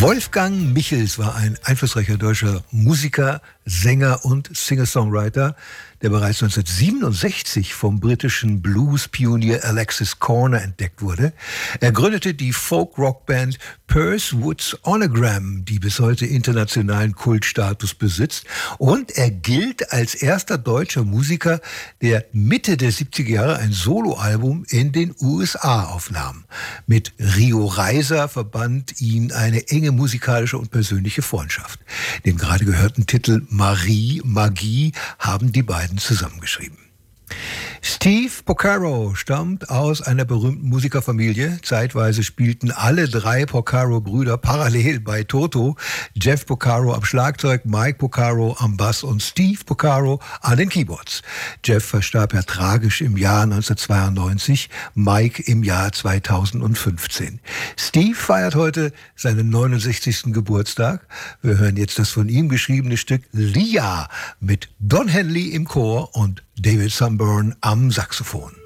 Wolfgang Michels war ein einflussreicher deutscher Musiker, Sänger und Singer-Songwriter, der bereits 1967 vom britischen Blues-Pionier Alexis Korner entdeckt wurde. Er gründete die Folk-Rock-Band Perce Woods Onogram, die bis heute internationalen Kultstatus besitzt. Und er gilt als erster deutscher Musiker, der Mitte der 70er Jahre ein Soloalbum in den USA aufnahm. Mit Rio Reiser verband ihn eine enge musikalische und persönliche Freundschaft. Den gerade gehörten Titel Magie haben die beiden zusammengeschrieben. Steve Porcaro stammt aus einer berühmten Musikerfamilie. Zeitweise spielten alle drei Porcaro-Brüder parallel bei Toto. Jeff Porcaro am Schlagzeug, Mike Porcaro am Bass und Steve Porcaro an den Keyboards. Jeff verstarb ja tragisch im Jahr 1992, Mike im Jahr 2015. Steve feiert heute seinen 69. Geburtstag. Wir hören jetzt das von ihm geschriebene Stück Lia mit Don Henley im Chor und David Sanborn am Saxophon.